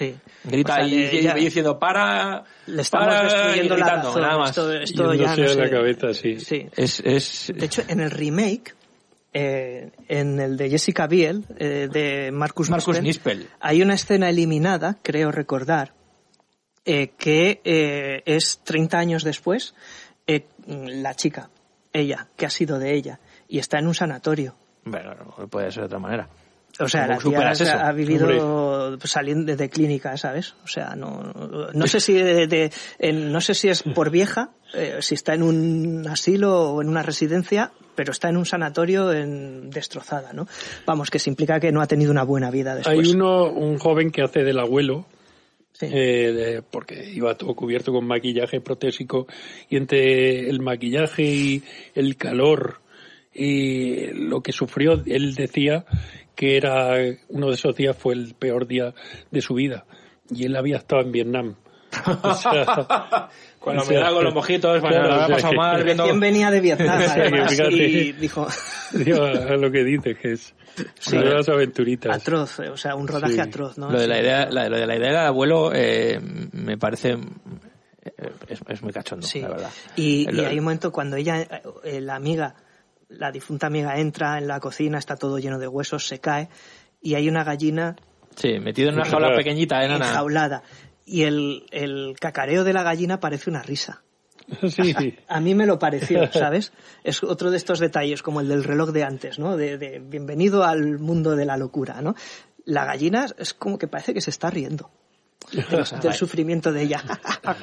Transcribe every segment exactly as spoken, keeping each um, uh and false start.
Sí. Grita o sea, y, ya, y diciendo para, le estamos para destruyendo gritando, la razón. nada más. Esto, esto ya no a sé. la cabeza, sí. sí. Es, es... De hecho, en el remake, eh, en el de Jessica Biel, eh, de Marcus, Marcus Nispel, Nispel, hay una escena eliminada, creo recordar, eh, que eh, es treinta años después, eh, la chica, ella, que ha sido de ella, y está en un sanatorio. Bueno, no puede ser de otra manera. O sea, ¿Cómo la tía superas eso? ha vivido saliendo de clínica, ¿sabes? O sea, no, no sé si de, de en, no sé si es por vieja, eh, si está en un asilo o en una residencia, pero está en un sanatorio en, destrozada, ¿no? Vamos, que se implica que no ha tenido una buena vida después. Hay uno, un joven que hace del abuelo, sí. eh, de, porque iba todo cubierto con maquillaje protésico, y entre el maquillaje y el calor y lo que sufrió, él decía que era uno de esos días fue el peor día de su vida, y él había estado en Vietnam. O sea, con la o sea, humedad, con los mojitos, bueno, claro, lo había o sea, pasado que- mal viendo... Recién venía de Vietnam, además, fíjate. y dijo... Digo, a lo que dices, que es Sí. una de las aventuritas. Atroz, o sea, un rodaje Sí. atroz, ¿no? Lo de la Sí. idea, la, lo de la idea del abuelo eh, me parece eh, es, es muy cachondo, Sí. la verdad. Y, El- y hay un momento cuando ella, eh, la amiga, la difunta amiga entra en la cocina, está todo lleno de huesos, se cae, y hay una gallina Sí, metido en una jaula pequeñita, enana. enjaulada. Y el, el cacareo de la gallina parece una risa. Sí. A mí me lo pareció, ¿sabes? Es otro de estos detalles, como el del reloj de antes, ¿no? De, de bienvenido al mundo de la locura, ¿no? La gallina es como que parece que se está riendo del, del sufrimiento de ella.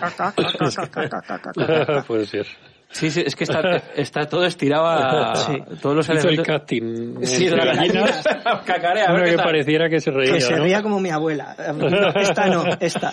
Puede ser. Sí, sí, es que está, está todo estirado a Sí. todos los Hizo el elementos. casting Sí, de entre las gallinas, gallinas. Cacarea, a ver una qué que tal. pareciera que se reía, Que se ¿no? ría como mi abuela. No, esta no, esta.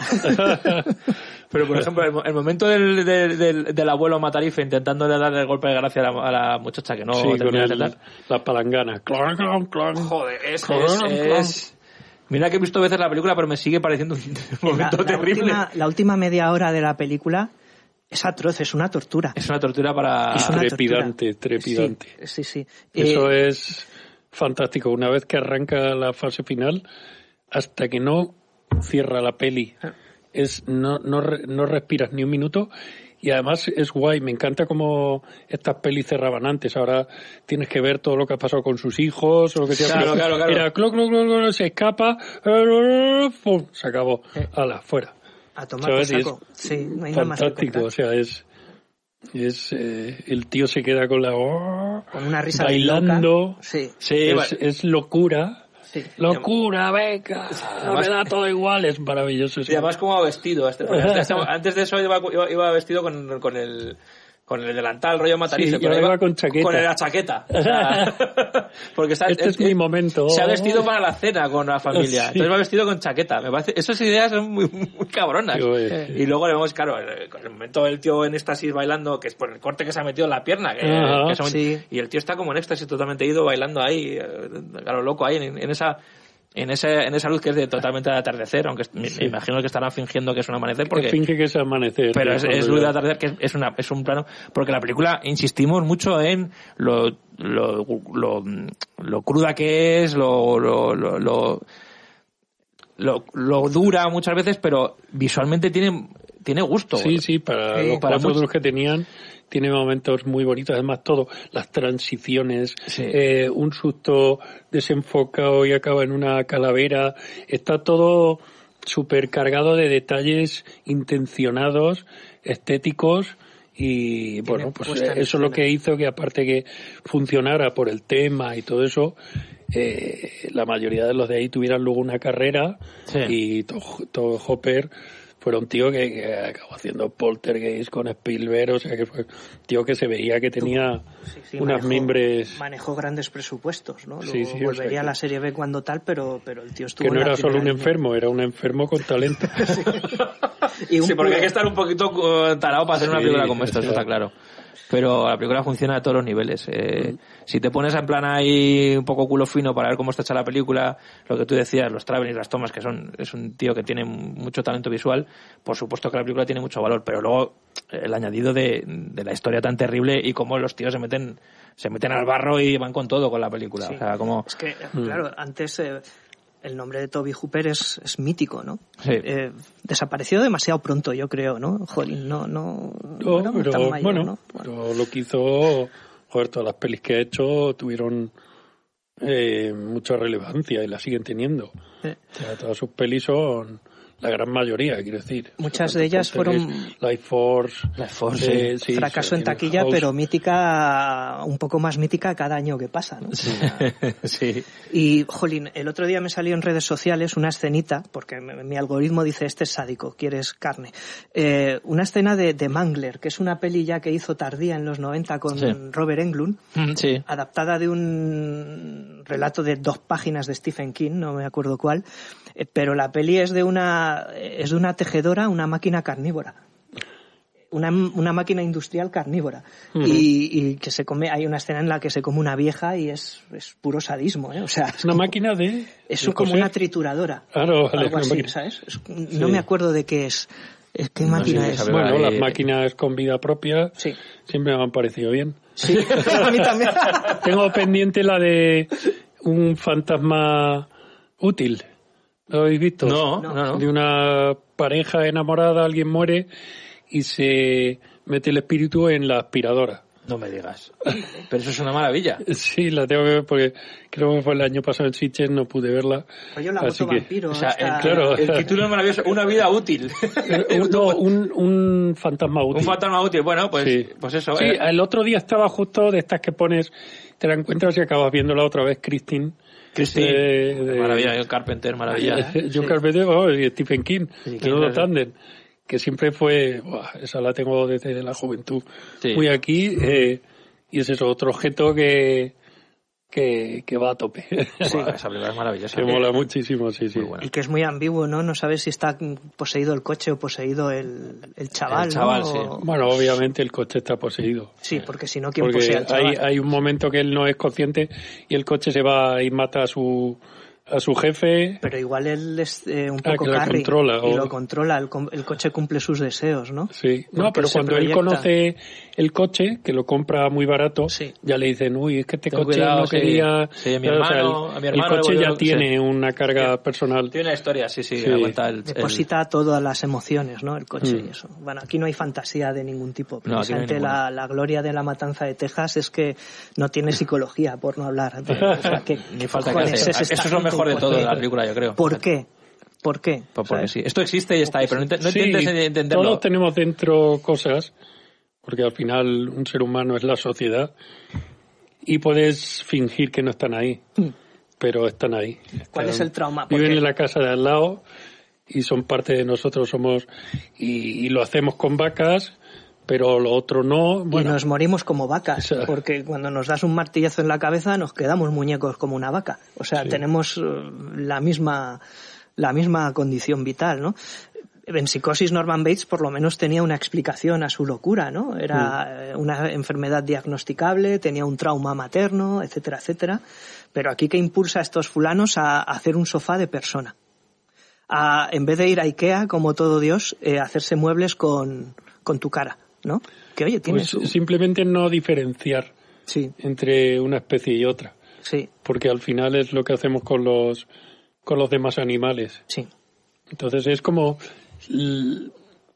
Pero, por ejemplo, el, mo- el momento del, del, del, del abuelo Matarife intentando darle el golpe de gracia a la, a la muchacha que no Sí, con termina de el, aceptar. la palangana. Clon, clon, clon. Joder, es, Clon, es, clon. es- Mira que he visto veces la película, pero me sigue pareciendo un La, momento la terrible. última, la última media hora de la película es atroz, es una tortura. Es una tortura para... Es una Trepidante, tortura. trepidante. Sí, sí. sí. Eso Eh, es fantástico. Una vez que arranca la fase final, hasta que no cierra la peli, es no no re- no respiras ni un minuto. Y además es guay, me encanta cómo estas pelis cerraban antes. Ahora tienes que ver todo lo que ha pasado con sus hijos o lo que sea. Claro, Pero claro, claro. Era cloc, cloc, cloc, cloc, se escapa, eh, pum, se acabó. Eh. Hala, fuera. A tomar por ¿Sabes? Y es saco. Sí, no hay nada más que fantástico, contar. o sea, es es eh, el tío se queda con la Con una risa de bailando. loca. Sí, Sí, es, va- es locura. sí. Locura, venga. Me da todo igual, es maravilloso. Y además cómo va vestido. Este, porque este- antes de eso iba, iba, iba vestido con, con el... Con el delantal, rollo Matarife. Sí, y pero ahora iba va con chaqueta. Con la chaqueta. O sea, porque está, Este es mi momento. Se ha vestido para la cena con la familia. Sí. Entonces va vestido con chaqueta. Me parece, esas ideas son muy, muy cabronas. Tío, eh. Y luego le vemos, claro, el, con el momento del tío en éxtasis bailando, que es por el corte que se ha metido en la pierna. Que, Ajá, que son- sí. Y el tío está como en éxtasis totalmente ido, bailando ahí, eh, a lo loco ahí, en, en esa... En, ese, en esa luz que es de totalmente de atardecer, aunque me, me imagino que estarán fingiendo que es un amanecer, porque Finge que es amanecer. pero tío, es, cuando es luz de ya- atardecer, que es, es, una, es un plano, porque la película insistimos mucho en lo, lo, lo, lo cruda que es, lo, lo, lo, lo, lo, lo dura muchas veces, pero visualmente tiene, tiene gusto. Sí, sí, para Sí, los para cuatro muchos- duros que tenían, tiene momentos muy bonitos. Además, todo, las transiciones, Sí. eh, un susto desenfocado y acaba en una calavera. Está todo súper cargado de detalles intencionados, estéticos. Y bueno, pues puesta en eso es lo escena. que hizo que, aparte que funcionara por el tema y todo eso, eh, la mayoría de los de ahí tuvieran luego una carrera. Sí. Y Todd Todd Hopper fue un tío que, que acabó haciendo Poltergeist con Spielberg, o sea que fue un tío que se veía que tenía Sí, sí, unas manejó- mimbres Manejó grandes presupuestos, ¿no? Luego Sí, sí, o volvería sea a que- la serie B cuando tal, pero, pero el tío estuvo que no en la era solo un primera línea. enfermo, era un enfermo con talento. Y un Sí, porque hay puro- que estar un poquito uh, tarado para hacer una Sí, película como esta, eso claro. está claro. Pero la película funciona a todos los niveles. Eh, Si te pones en plan ahí un poco culo fino para ver cómo está hecha la película, lo que tú decías, los travelings, las tomas, que son es un tío que tiene mucho talento visual, por supuesto que la película tiene mucho valor, pero luego el añadido de, de la historia tan terrible y cómo los tíos se meten se meten al barro y van con todo con la película. Sí. O sea, como... Es que, Mm. claro, antes... eh, el nombre de Toby Hooper es, es mítico, ¿no? Sí. Eh, desapareció demasiado pronto, yo creo, ¿no? Jolín, no, no, no, no pero, tan mayor, bueno, ¿no? pero lo que hizo, joder, todas las pelis que ha hecho tuvieron eh, mucha relevancia y la siguen teniendo. Eh. O sea, todas sus pelis son, la gran mayoría, quiero decir. Muchas de ellas fueron... Life Force. Life Force, eh, sí, fracaso sí, en taquilla, House. pero mítica, un poco más mítica cada año que pasa, ¿no? Sí. sí. Y, jolín, el otro día me salió en redes sociales una escenita, porque mi, mi algoritmo dice, este es sádico, quieres carne. Eh, una escena de, de Mangler, que es una peli ya que hizo tardía en los noventa con Sí. Robert Englund, Sí. adaptada de un relato de dos páginas de Stephen King, no me acuerdo cuál, eh, pero la peli es de una, es de una tejedora, una máquina carnívora. Una, una máquina industrial carnívora. Uh-huh. y, y que se come, hay una escena en la que se come una vieja y es, es puro sadismo, ¿eh? O sea, es Una como, máquina de... es de como coser. una trituradora. Ah, no, vale, algo una así, máquina. ¿sabes? Es- Sí. no me acuerdo de qué es. es ¿Qué No, máquina sí, es? sabe- Bueno, Ahí- las máquinas con vida propia Sí. siempre me han parecido bien. Sí, a mí también. Tengo pendiente la de un fantasma útil. ¿Lo habéis visto? No, no, no. De una pareja enamorada, alguien muere y se mete el espíritu en la aspiradora. No me digas. Pero eso es una maravilla. Sí, la tengo que ver porque creo que fue el año pasado en Sitges, no pude verla. Oye, la Así moto que- vampiro. O sea, esta- el, claro. el título es maravilloso. Una vida útil. Un, no, un, un fantasma útil. Un fantasma útil. Bueno, pues, Sí. pues eso. Sí, eh. el otro día estaba justo de estas que pones, te la encuentras y acabas viéndola otra vez, Christine. Christine. De- de- Maravilla. El Carpenter, maravilla. John Sí. Carpenter oh, y Stephen King, Sí, el otro claro. tándem, que siempre fue, buah, esa la tengo desde la juventud, Sí. muy aquí, eh, y es eso, otro objeto que, que, que va a tope. Sí. Esa película es maravillosa. Que mola muchísimo, sí, sí. Muy buena. Y que es muy ambiguo, ¿no? No sabes si está poseído el coche o poseído el, el chaval, El chaval, ¿no? sí. O- Bueno, obviamente el coche está poseído. Sí, porque si no, ¿quién Porque posee al chaval? hay, hay un momento que él no es consciente y el coche se va y mata a su, a su jefe. Pero igual él es eh, un Ah, poco que lo carry controla, y o- lo controla, el, com- el coche cumple sus deseos, ¿no? Sí, no, Porque pero se cuando él proyecta. conoce el coche, que lo compra muy barato, Sí. ya le dicen, uy, es que este Ten coche cuidado, no sí. quería... Sí, a mi O sea, hermano- el, a mi el hermano coche le voy ya a- tiene sí. una carga personal. Tiene una historia, sí, sí. Sí. La cuenta el, el- Deposita todas las emociones, ¿no? El coche Mm. y eso. Bueno, aquí no hay fantasía de ningún tipo. No, aquí no hay Precisamente la, la gloria de La Matanza de Texas es que no tiene psicología, por no hablar. De, o sea, ¿qué- Ni qué falta que cojones hacer. es esta Eso es lo gente? mejor de ¿Por todo qué? de la película, yo creo. ¿Por qué? ¿Por qué? Pues porque ¿Sabes? sí. Esto existe y está ahí, pero no, inte- no Sí, intentes entenderlo. todos tenemos dentro cosas, porque al final un ser humano es la sociedad, y puedes fingir que no están ahí, pero están ahí. ¿Cuál Están- es el trauma? Viven Porque- en la casa de al lado y son parte de nosotros, somos y, y lo hacemos con vacas, pero lo otro no. Bueno, y nos morimos como vacas, Eso. porque cuando nos das un martillazo en la cabeza nos quedamos muñecos como una vaca. O sea, Sí. tenemos eh, la misma, la misma condición vital, ¿no? En Psicosis Norman Bates por lo menos tenía una explicación a su locura, ¿no? Era eh, una enfermedad diagnosticable, tenía un trauma materno, etcétera, etcétera. Pero aquí que impulsa a estos fulanos a, a hacer un sofá de persona. A, en vez de ir a Ikea, como todo Dios, eh, hacerse muebles con, con tu cara, ¿no? Que oye, tiene pues su... simplemente no diferenciar Sí, entre una especie y otra, sí, porque al final es lo que hacemos con los con los demás animales. sí. Entonces es como l-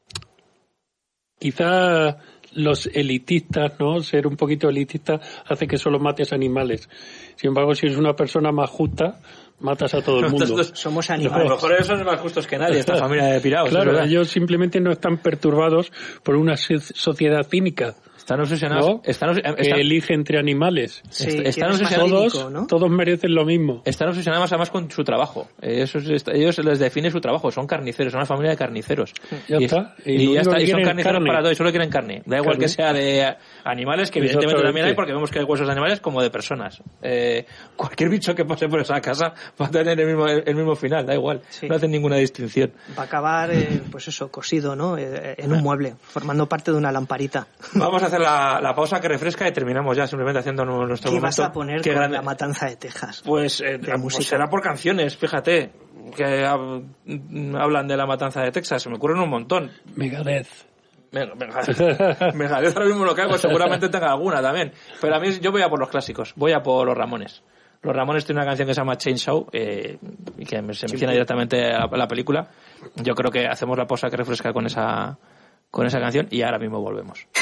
quizá los elitistas, ¿no? Ser un poquito elitista hace que solo mates animales. Sin embargo, si eres una persona más justa, matas a todo el mundo. Somos A lo animales. mejor ellos son más justos que nadie, esta familia de pirados. Claro, es verdad. ellos simplemente no están perturbados por una so- sociedad cínica, Están obsesionados. ¿no? Están, obs- que están- elige entre animales. Sí, Est- que están eres más obsesionados Todos, cínico, ¿no? todos merecen lo mismo. están obsesionados además con su trabajo. Ellos, ellos les define su trabajo. Son carniceros, son una familia de carniceros. Ya y, está. Y, Y lo ya único está. que Y son quieren es carniceros carne. para todo y solo quieren carne. Da igual Carne. que sea de animales, que evidentemente Exactamente. también hay, porque vemos que hay huesos de animales, como de personas. Eh, cualquier bicho que pase por esa casa va a tener el mismo, el mismo final, da igual. Sí. No hacen ninguna distinción. Va a acabar, eh, pues eso, cosido, ¿no? Eh, en un mueble, formando parte de una lamparita. Vamos a hacer la, la pausa que refresca y terminamos ya simplemente haciendo nu- nuestro ¿Qué momento. vas a poner Qué con grande- La Matanza de Texas? Pues, eh, De pues música. será por canciones, fíjate, que hab- hablan de la matanza de Texas. Se me ocurren un montón. Megadeth. Venga, venga. Megadeth ahora mismo lo que hago, seguramente tenga alguna también. Pero a mí yo voy a por los clásicos, voy a por los Ramones. Los Ramones tienen una canción que se llama Chainsaw, eh, y que se menciona directamente a la película. Yo creo que hacemos la pausa que refresca con esa, con esa canción y ahora mismo volvemos.